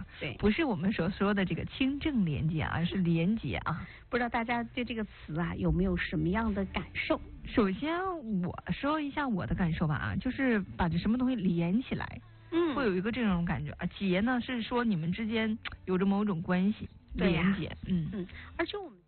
啊， 对， 不是我们所说的这个清正廉洁，而是廉洁啊。 不知道大家对这个词啊有没有什么样的感受？ 首先我说一下我的感受吧啊，就是把这什么东西连起来，会有一个这种感觉啊。结呢是说你们之间有着某种关系，连结， 而且我们。